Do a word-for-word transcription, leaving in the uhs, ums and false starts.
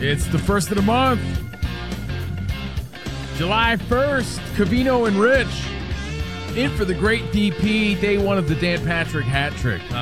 It's the first of the month. July first, Covino and Rich in for the great D P, day one of the Dan Patrick hat trick.